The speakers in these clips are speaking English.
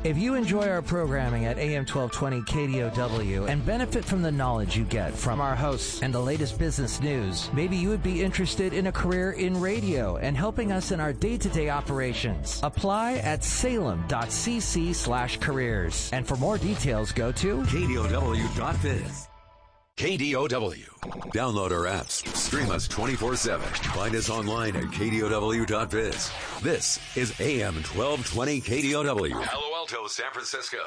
If you enjoy our programming at AM 1220 KDOW and benefit from the knowledge you get from our hosts and the latest business news, maybe you would be interested in a career in radio and helping us in our day-to-day operations. Apply at salem.cc/careers. And for more details, go to KDOW.biz. KDOW. Download our apps. Stream us 24/7. Find us online at KDOW.biz. This is AM 1220 KDOW. Palo Alto, San Francisco.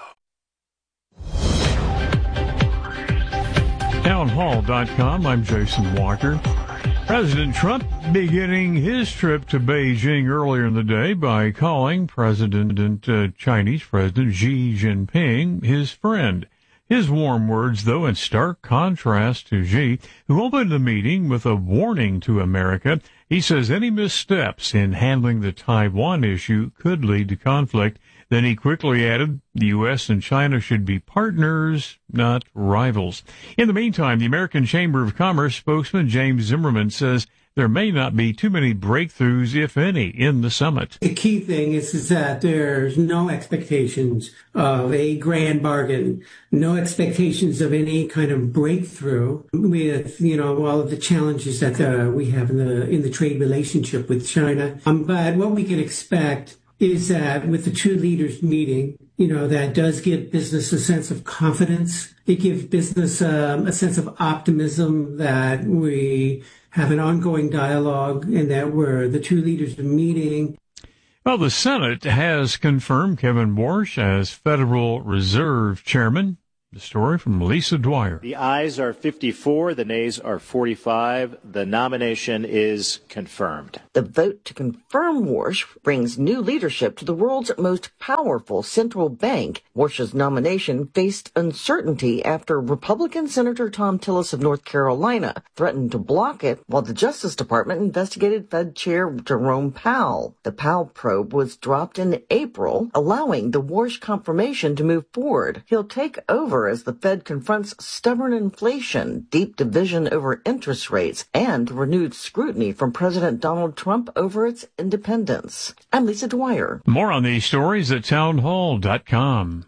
Townhall.com. I'm Jason Walker. President Trump beginning his trip to Beijing earlier in the day by calling Chinese President Xi Jinping his friend. His warm words, though, in stark contrast to Xi, who opened the meeting with a warning to America. He says any missteps in handling the Taiwan issue could lead to conflict. Then he quickly added the U.S. and China should be partners, not rivals. In the meantime, the American Chamber of Commerce spokesman James Zimmerman says there may not be too many breakthroughs, if any, in the summit. The key thing is that there's no expectations of a grand bargain, no expectations of any kind of breakthrough with, all of the challenges that we have in the trade relationship with China. But what we can expect is that with the two leaders meeting, that does give business a sense of confidence. It gives business a sense of optimism that we have an ongoing dialogue and that the two leaders are meeting. Well, the Senate has confirmed Kevin Warsh as Federal Reserve Chairman. The story from Lisa Dwyer. The ayes are 54, the nays are 45. The nomination is confirmed. The vote to confirm Warsh brings new leadership to the world's most powerful central bank. Warsh's nomination faced uncertainty after Republican Senator Thom Tillis of North Carolina threatened to block it while the Justice Department investigated Fed Chair Jerome Powell. The Powell probe was dropped in April, allowing the Warsh confirmation to move forward. He'll take over as the Fed confronts stubborn inflation, deep division over interest rates, and renewed scrutiny from President Donald Trump over its independence. I'm Lisa Dwyer. More on these stories at townhall.com.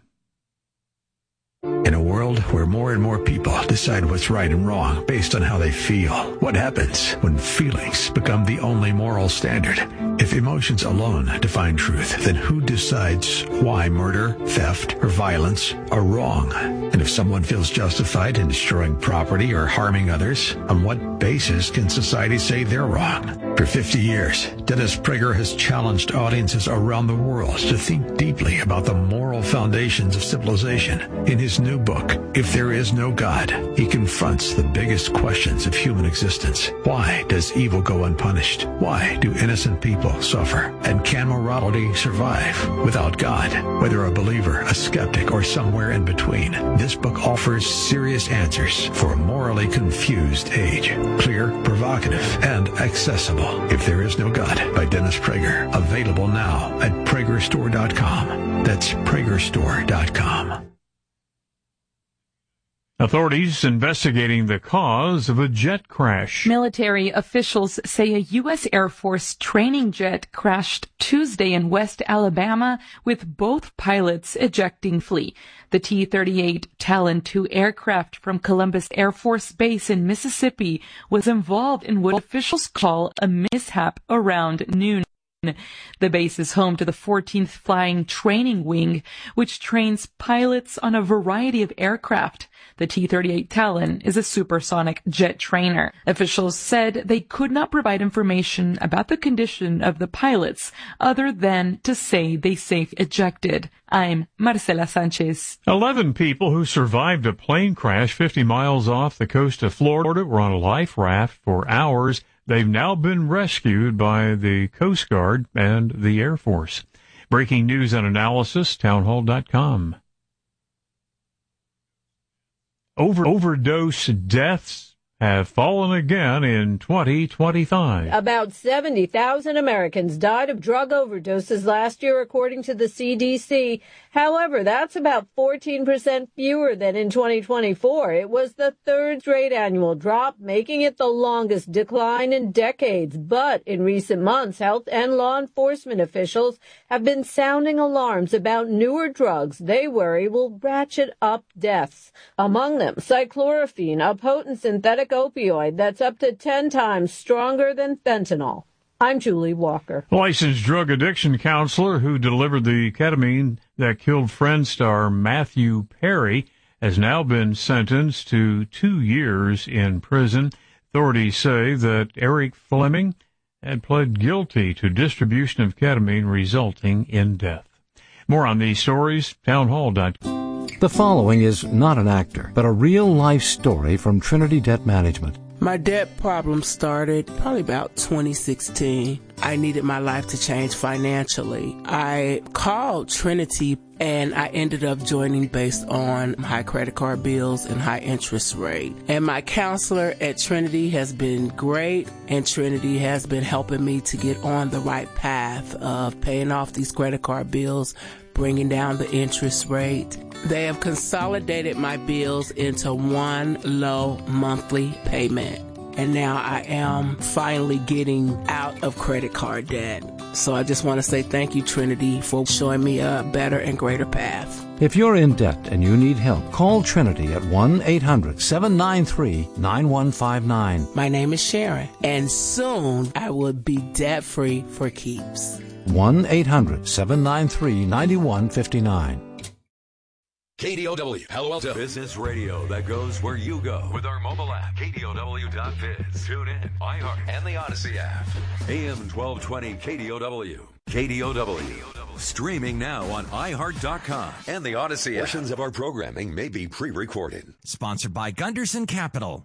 In a world where more and more people decide what's right and wrong based on how they feel, what happens when feelings become the only moral standard? If emotions alone define truth, then who decides why murder, theft, or violence are wrong? And if someone feels justified in destroying property or harming others, on what basis can society say they're wrong? For 50 years, Dennis Prager has challenged audiences around the world to think deeply about the moral foundations of civilization. In his new book, If There Is No God, he confronts the biggest questions of human existence. Why does evil go unpunished? Why do innocent people suffer? And can morality survive without God? Whether a believer, a skeptic, or somewhere in between, this book offers serious answers for a morally confused age. Clear, provocative, and accessible. If There Is No God by Dennis Prager. Available now at PragerStore.com. That's PragerStore.com. Authorities investigating the cause of a jet crash. Military officials say a U.S. Air Force training jet crashed Tuesday in West Alabama with both pilots ejecting flee. The T-38 Talon II aircraft from Columbus Air Force Base in Mississippi was involved in what officials call a mishap around noon. The base is home to the 14th Flying Training Wing, which trains pilots on a variety of aircraft. The T-38 Talon is a supersonic jet trainer. Officials said they could not provide information about the condition of the pilots other than to say they safe ejected. I'm Marcela Sanchez. 11 people who survived a plane crash 50 miles off the coast of Florida were on a life raft for hours. They've now been rescued by the Coast Guard and the Air Force. Breaking news and analysis, townhall.com. Overdose deaths have fallen again in 2025. About 70,000 Americans died of drug overdoses last year, according to the CDC. However, that's about 14% fewer than in 2024. It was the third straight annual drop, making it the longest decline in decades. But in recent months, health and law enforcement officials have been sounding alarms about newer drugs they worry will ratchet up deaths. Among them, cyclorphine, a potent synthetic opioid that's up to 10 times stronger than fentanyl. I'm Julie Walker. Licensed drug addiction counselor who delivered the ketamine that killed Friends star Matthew Perry has now been sentenced to 2 years in prison. Authorities say that Eric Fleming had pled guilty to distribution of ketamine resulting in death. More on these stories, townhall.com. The following is not an actor, but a real-life story from Trinity Debt Management. My debt problem started probably about 2016. I needed my life to change financially. I called Trinity and I ended up joining based on high credit card bills and high interest rate. And my counselor at Trinity has been great, and Trinity has been helping me to get on the right path of paying off these credit card bills, bringing down the interest rate. They have consolidated my bills into one low monthly payment. And now I am finally getting out of credit card debt. So I just want to say thank you, Trinity, for showing me a better and greater path. If you're in debt and you need help, call Trinity at 1-800-793-9159. My name is Sharon, and soon I will be debt-free for keeps. 1-800-793-9159. KDOW, Palo Alto. Business radio that goes where you go. With our mobile app, KDOW.biz. Tune in, iHeart, and the Odyssey app. AM 1220 KDOW. KDOW. Streaming now on iHeart.com and the Odyssey app. Portions of our programming may be pre-recorded. Sponsored by Gunderson Capital.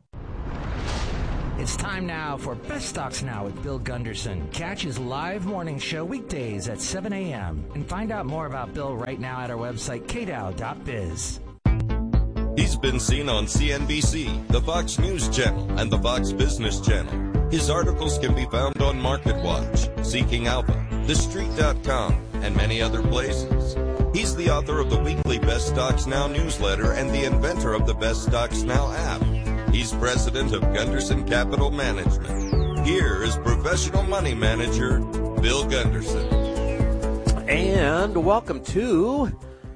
It's time now for Best Stocks Now with Bill Gunderson. Catch his live morning show weekdays at 7 a.m. And find out more about Bill right now at our website, kdow.biz. He's been seen on CNBC, the Fox News Channel, and the Fox Business Channel. His articles can be found on MarketWatch, Seeking Alpha, TheStreet.com, and many other places. He's the author of the weekly Best Stocks Now newsletter and the inventor of the Best Stocks Now app. He's president of Gunderson Capital Management. Here is professional money manager Bill Gunderson. And welcome to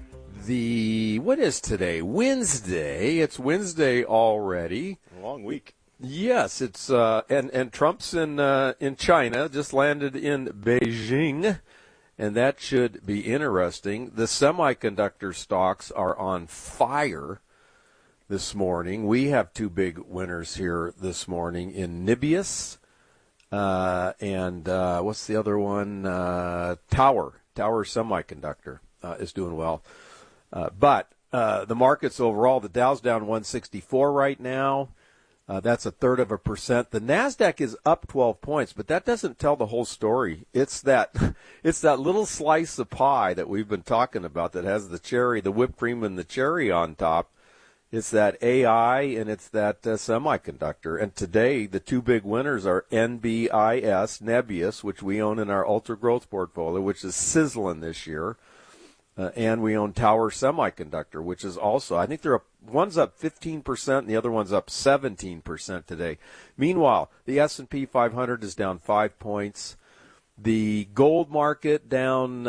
what is today? Wednesday. It's Wednesday already. A long week. Yes, it's and Trump's in China, just landed in Beijing, and that should be interesting. The semiconductor stocks are on fire this morning. We have two big winners here this morning in Nibius and what's the other one? Tower Semiconductor is doing well. But the markets overall, the Dow's down 164 right now. That's 1/3%. The NASDAQ is up 12 points, but that doesn't tell the whole story. It's that little slice of pie that we've been talking about that has the whipped cream and the cherry on top. It's that AI and it's that semiconductor. And today, the two big winners are NBIS, Nebius, which we own in our Ultra Growth portfolio, which is sizzling this year. And we own Tower Semiconductor, which is also, I think one's up 15% and the other one's up 17% today. Meanwhile, the S&P 500 is down 5 points. The gold market down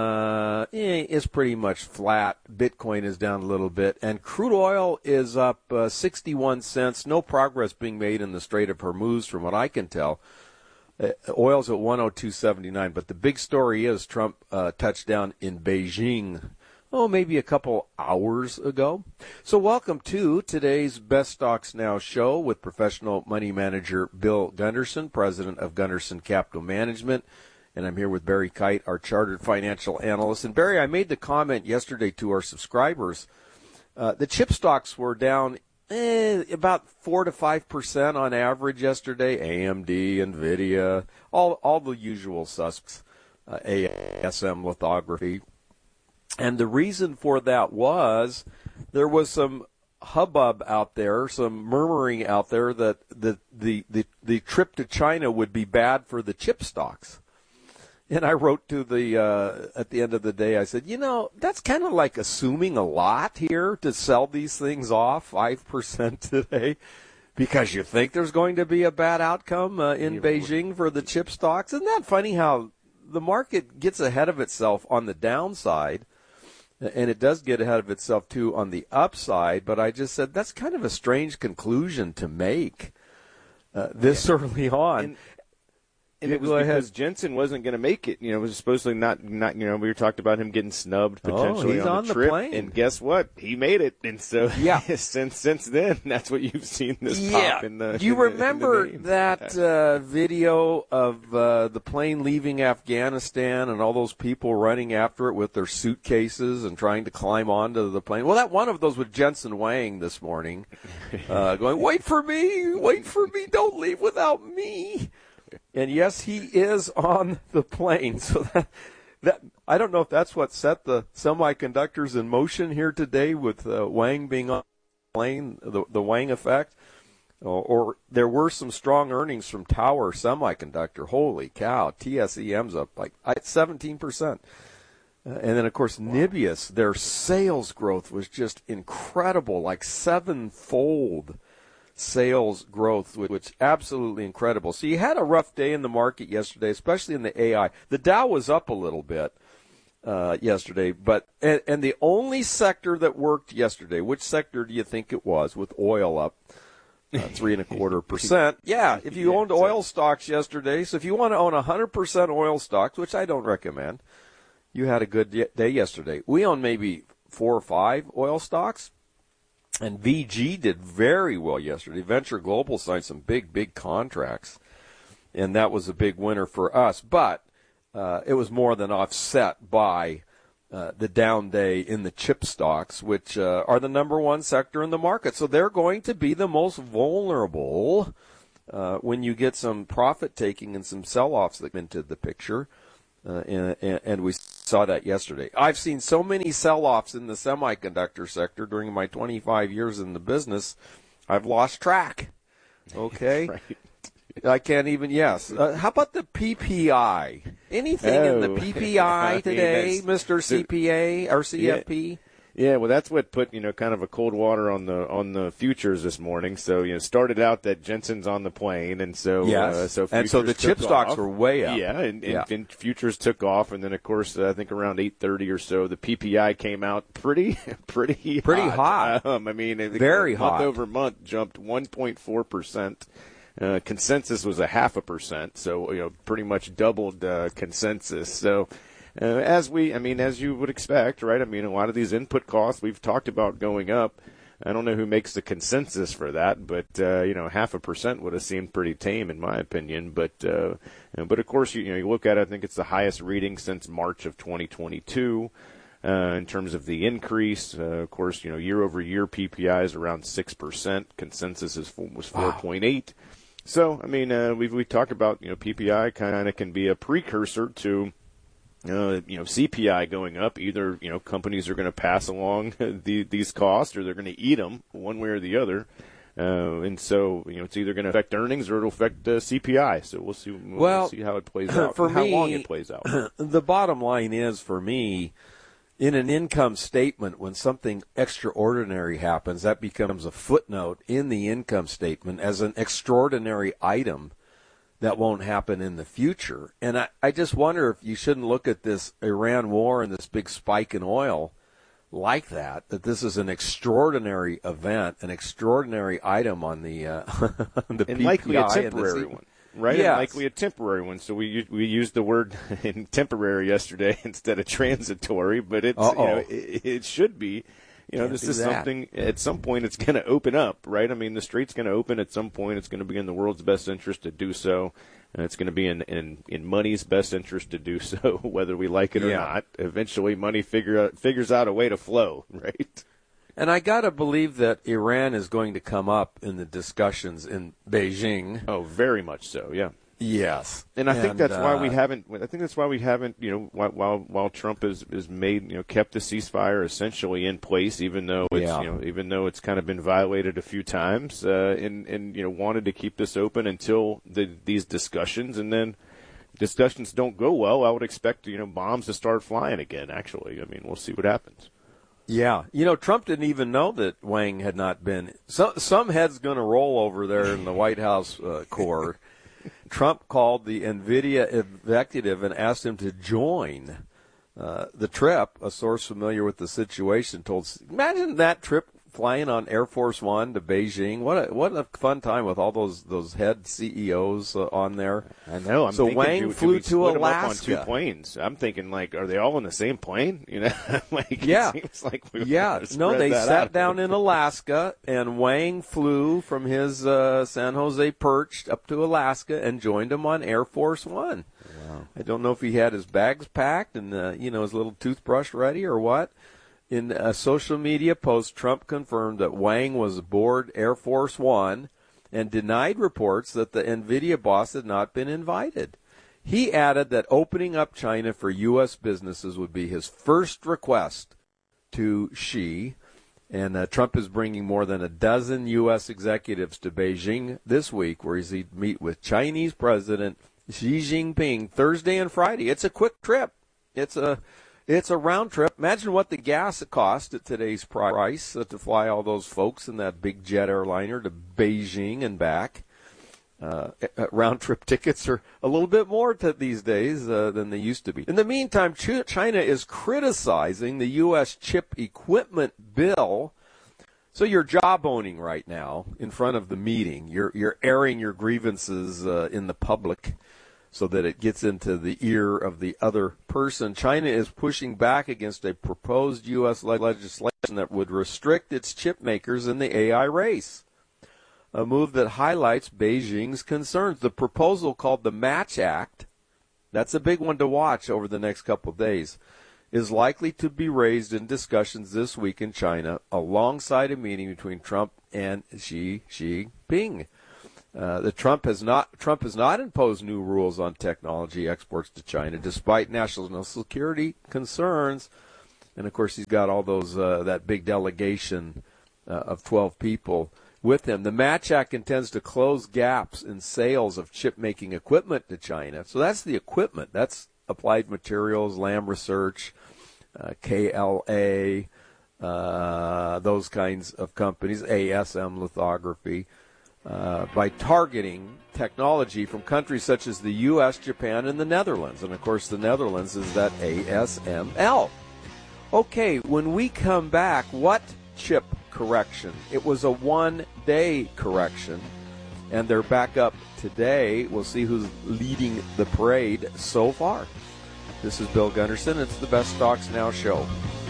is pretty much flat. Bitcoin is down a little bit. And crude oil is up 61 cents. No progress being made in the Strait of Hormuz from what I can tell. Oil's at 102.79. But the big story is Trump touched down in Beijing, maybe a couple hours ago. So welcome to today's Best Stocks Now show with professional money manager Bill Gunderson, president of Gunderson Capital Management. And I'm here with Barry Kite, our chartered financial analyst. And Barry, I made the comment yesterday to our subscribers. The chip stocks were down about 4 to 5% on average yesterday. AMD, NVIDIA, all the usual suspects, ASM lithography. And the reason for that was there was some hubbub out there, some murmuring out there that the trip to China would be bad for the chip stocks. And I wrote to at the end of the day, I said, that's kind of like assuming a lot here to sell these things off 5% today because you think there's going to be a bad outcome in Beijing for the chip stocks. Isn't that funny how the market gets ahead of itself on the downside, and it does get ahead of itself, too, on the upside. But I just said that's kind of a strange conclusion to make this early on. And it was because Jensen wasn't going to make it. It was supposedly not. We were talking about him getting snubbed potentially on the trip. Plane. And guess what? He made it. And so since then, that's what you've seen this pop in the. Do you remember that video of the plane leaving Afghanistan and all those people running after it with their suitcases and trying to climb onto the plane? Well, that one of those was Jensen Huang this morning, going, wait for me, don't leave without me. And yes, he is on the plane. So that I don't know if that's what set the semiconductors in motion here today with Wang being on the plane, the Wang effect, or there were some strong earnings from Tower Semiconductor. Holy cow, TSEM's up like 17%. And then, of course, Nibius, their sales growth was just incredible, like 7-fold. Sales growth, which absolutely incredible. So you had a rough day in the market yesterday, especially in the AI. The Dow was up a little bit yesterday, but and the only sector that worked yesterday, which sector do you think it was? With oil up 3.25%. Yeah, if you owned oil stocks yesterday, so if you want to own 100% oil stocks, which I don't recommend, you had a good day yesterday. We own maybe 4 or 5 oil stocks. And VG did very well yesterday. Venture Global signed some big contracts, and that was a big winner for us. But it was more than offset by the down day in the chip stocks, which are the number one sector in the market. So they're going to be the most vulnerable when you get some profit-taking and some sell-offs that come into the picture. And we saw that yesterday. I've seen so many sell-offs in the semiconductor sector during my 25 years in the business, I've lost track. Okay? Right. I can't even, how about the PPI? Anything in the PPI today, Mr. CPA or CFP? Yeah, well, that's what put kind of a cold water on the futures this morning. So started out that Jensen's on the plane, and so so the chip stocks were way up. Yeah, and futures took off, and then of course I think around 8:30 or so the PPI came out pretty hot. Very hot. Month over month jumped 1.4%. Consensus was 0.5%, so pretty much doubled consensus. So. As you would expect, right? A lot of these input costs we've talked about going up. I don't know who makes the consensus for that, but 0.5% would have seemed pretty tame in my opinion. But of course, you look at it, I think it's the highest reading since March of 2022 in terms of the increase. Of course, year over year PPI is around 6%. Consensus was 4.8. So we talked about PPI kind of can be a precursor to. CPI going up. Either companies are going to pass along these costs, or they're going to eat them one way or the other. And so it's either going to affect earnings or it'll affect CPI. So we'll see. We'll see how it plays out. For how me, long it plays out. The bottom line is, for me, in an income statement, when something extraordinary happens, that becomes a footnote in the income statement as an extraordinary item. That won't happen in the future. And I just wonder if you shouldn't look at this Iran war and this big spike in oil like that this is an extraordinary event, an extraordinary item on the the and PPI. Likely a temporary one, right? Yes. And likely a temporary one. So we used the word in temporary yesterday instead of transitory, but it's it should be. This is something, at some point it's going to open up, right? The strait's going to open at some point. It's going to be in the world's best interest to do so. And it's going to be in money's best interest to do so, whether we like it or not. Eventually money figures out a way to flow, right? And I got to believe that Iran is going to come up in the discussions in Beijing. Oh, very much so, yeah. Yes, and I think that's why we haven't. I think that's why we haven't. While Trump is made, kept the ceasefire essentially in place, even though it's even though it's kind of been violated a few times, and wanted to keep this open until these discussions, and then discussions don't go well. I would expect bombs to start flying again. Actually, I mean, we'll see what happens. Yeah, Trump didn't even know that Wang had not been. Some head's going to roll over there in the White House core. Trump called the NVIDIA executive and asked him to join the trip. A source familiar with the situation told, imagine that trip flying on Air Force One to Beijing. What a fun time with all those head CEOs on there. I know. So Wang flew to Alaska on 2 planes. I'm thinking, are they all in the same plane? Yeah. It seems like they sat down in Alaska, and Wang flew from his San Jose perch up to Alaska and joined him on Air Force One. Wow. I don't know if he had his bags packed and his little toothbrush ready or what. In a social media post, Trump confirmed that Wang was aboard Air Force One and denied reports that the NVIDIA boss had not been invited. He added that opening up China for U.S. businesses would be his first request to Xi, and Trump is bringing more than a dozen U.S. executives to Beijing this week, where he's to meet with Chinese President Xi Jinping Thursday and Friday. It's a quick trip. It's a round trip. Imagine what the gas cost at today's price to fly all those folks in that big jet airliner to Beijing and back. Round trip tickets are a little bit more these days than they used to be. In the meantime, China is criticizing the U.S. chip equipment bill. So you're job owning right now in front of the meeting. You're airing your grievances in the public, so that it gets into the ear of the other person. China is pushing back against a proposed U.S. legislation that would restrict its chip makers in the AI race, a move that highlights Beijing's concerns. The proposal, called the Match Act, that's a big one to watch over the next couple of days, is likely to be raised in discussions this week in China alongside a meeting between Trump and Xi Jinping. Trump has not imposed new rules on technology exports to China, despite national security concerns. And of course, he's got all those that big delegation of 12 people with him. The Match Act intends to close gaps in sales of chip-making equipment to China. So that's the equipment. That's Applied Materials, Lam Research, KLA, those kinds of companies, ASM Lithography. By targeting technology from countries such as the U.S., Japan, and the Netherlands. And, of course, the Netherlands is that ASML. Okay, when we come back, what chip correction? It was a one-day correction, and they're back up today. We'll see who's leading the parade so far. This is Bill Gunderson. It's the Best Stocks Now show.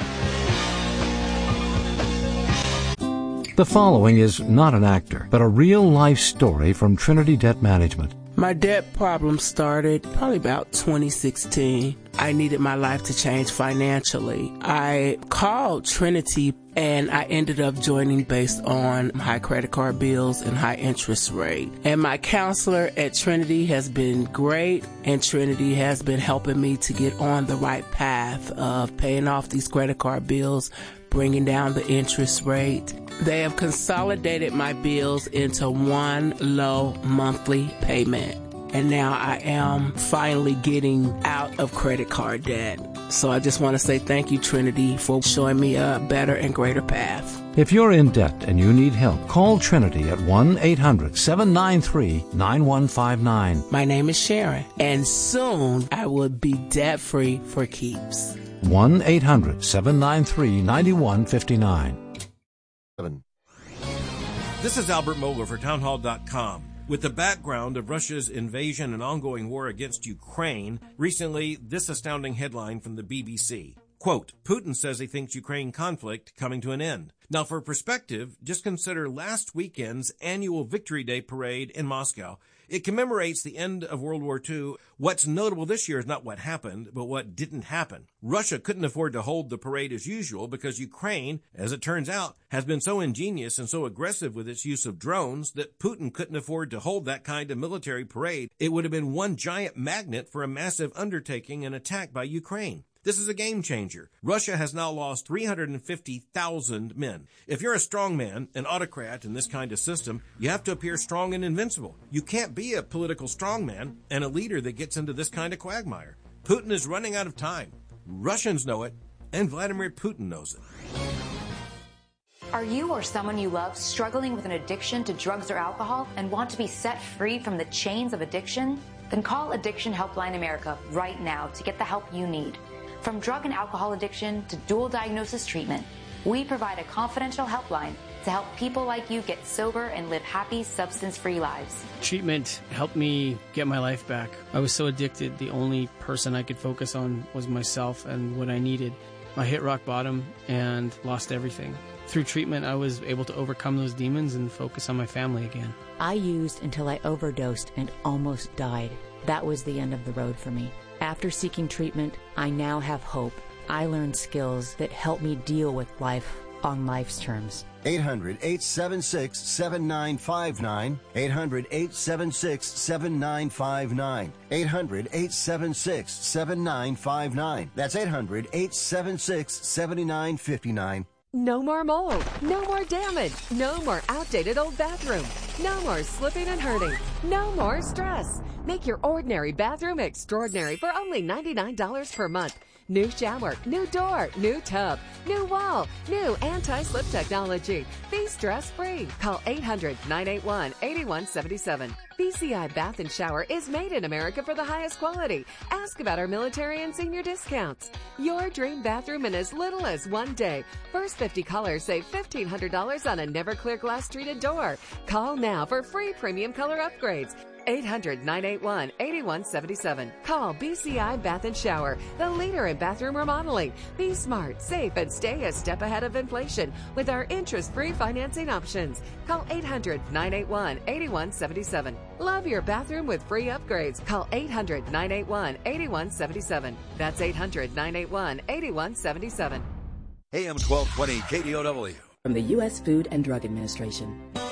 The following is not an actor, but a real-life story from Trinity Debt Management. My debt problem started probably about 2016. I needed my life to change financially. I called Trinity and I ended up joining based on high credit card bills and high interest rate. And my counselor at Trinity has been great, and Trinity has been helping me to get on the right path of paying off these credit card bills, bringing down the interest rate. They have consolidated my bills into one low monthly payment. And now I am finally getting out of credit card debt. So I just want to say thank you, Trinity, for showing me a better and greater path. If you're in debt and you need help, call Trinity at 1-800-793-9159. My name is Sharon, and soon I will be debt-free for keeps. 1-800-793-9159. This is Albert Mohler for Townhall.com. With the background of Russia's invasion and ongoing war against Ukraine, recently this astounding headline from the BBC. Quote, Putin says he thinks Ukraine conflict coming to an end. Now, for perspective, just consider last weekend's annual Victory Day parade in Moscow. It commemorates the end of World War II. What's notable this year is not what happened, but what didn't happen. Russia couldn't afford to hold the parade as usual because Ukraine, as it turns out, has been so ingenious and so aggressive with its use of drones that Putin couldn't afford to hold that kind of military parade. It would have been one giant magnet for a massive undertaking and attack by Ukraine. This is a game changer. Russia has now lost 350,000 men. If you're a strong man, an autocrat in this kind of system, you have to appear strong and invincible. You can't be a political strongman and a leader that gets into this kind of quagmire. Putin is running out of time. Russians know it, and Vladimir Putin knows it. Are you or someone you love struggling with an addiction to drugs or alcohol and want to be set free from the chains of addiction? Then call Addiction Helpline America right now to get the help you need. From drug and alcohol addiction to dual diagnosis treatment, we provide a confidential helpline to help people like you get sober and live happy, substance-free lives. Treatment helped me get my life back. I was so addicted, the only person I could focus on was myself and what I needed. I hit rock bottom and lost everything. Through treatment, I was able to overcome those demons and focus on my family again. I used until I overdosed and almost died. That was the end of the road for me. After seeking treatment, I now have hope. I learned skills that help me deal with life on life's terms. 800-876-7959. 800-876-7959. 800-876-7959. That's 800-876-7959. No more mold, no more damage, no more outdated old bathroom, no more slipping and hurting, no more stress. Make your ordinary bathroom extraordinary for only $99 per month. New shower, new door, new tub, new wall, new anti-slip technology. Be stress-free. Call 800-981-8177. BCI Bath and Shower is made in America for the highest quality. Ask about our military and senior discounts. Your dream bathroom in as little as 1 day. First 50 callers save $1,500 on a never-clear glass treated door. Call now for free premium color upgrades. 800-981-8177. Call BCI Bath and Shower, the leader in bathroom remodeling. Be smart, safe, and stay a step ahead of inflation with our interest-free financing options. Call 800-981-8177. Love your bathroom with free upgrades. Call 800-981-8177. That's 800-981-8177. AM 1220 KDOW. From the U.S. Food and Drug Administration.